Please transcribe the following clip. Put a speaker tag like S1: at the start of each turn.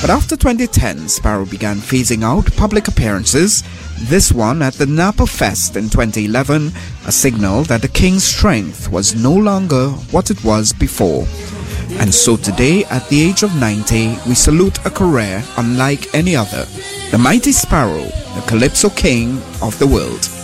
S1: But after 2010, Sparrow began phasing out public appearances, this one at the Napa Fest in 2011, a signal that the King's strength was no longer what it was before. And so today, at the age of 90, we salute a career unlike any other. The mighty Sparrow, the Calypso King of the world.